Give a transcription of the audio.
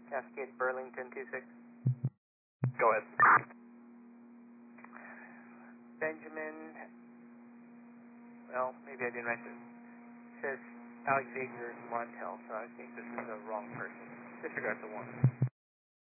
Cascade Burlington 26. Go ahead. Benjamin, well, maybe I didn't write this. It says Alex Xavier Montel, so I think this is the wrong person. Disregard the one.